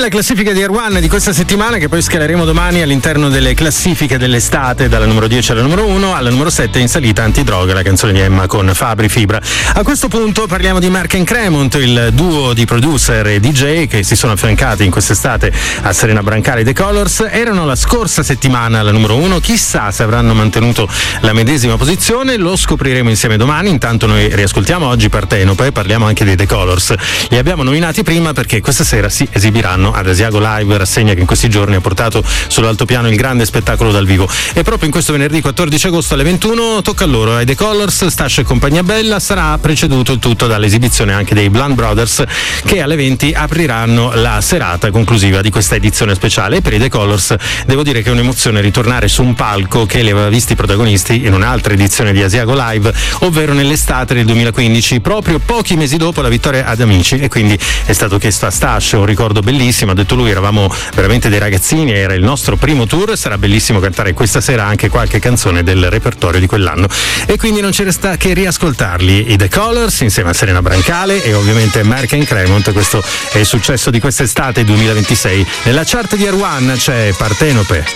Nella classifica di Air One di questa settimana, che poi scaleremo domani all'interno delle classifiche dell'estate, dalla numero 10 alla numero 1, alla numero 7 in salita Antidroga, la canzone di Emma con Fabri Fibra. A questo punto parliamo di Mark & Cremont, il duo di producer e DJ che si sono affiancati in quest'estate a Serena Brancale e The Colors. Erano la scorsa settimana alla numero 1, chissà se avranno mantenuto la medesima posizione, lo scopriremo insieme domani. Intanto noi riascoltiamo oggi Partenope e parliamo anche dei The Colors. Li abbiamo nominati prima perché questa sera si esibiranno ad Asiago Live, rassegna che in questi giorni ha portato sull'altopiano il grande spettacolo dal vivo. E proprio in questo venerdì 14 agosto alle 21 tocca a loro, ai The Colors, Stash e compagnia bella. Sarà preceduto il tutto dall'esibizione anche dei Blunt Brothers, che alle 20 apriranno la serata conclusiva di questa edizione speciale. E per i The Colors devo dire che è un'emozione ritornare su un palco che li aveva visti protagonisti in un'altra edizione di Asiago Live, ovvero nell'estate del 2015, proprio pochi mesi dopo la vittoria ad Amici. E quindi è stato chiesto a Stash un ricordo bellissimo, ha detto lui: eravamo veramente dei ragazzini, era il nostro primo tour, sarà bellissimo cantare questa sera anche qualche canzone del repertorio di quell'anno. E quindi non ci resta che riascoltarli, i The Colors insieme a Serena Brancale e ovviamente Mark & Cremont. Questo è il successo di quest'estate 2026. Nella chart di Air One c'è Partenope.